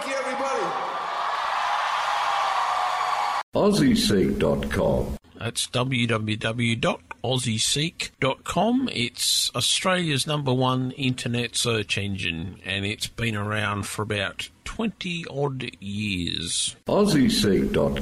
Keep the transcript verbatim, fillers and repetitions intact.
Thank you, everybody. Aussie Seek dot com. That's w w w dot aussie seek dot com. It's Australia's number one internet search engine, and it's been around for about twenty odd years. Aussie Seek dot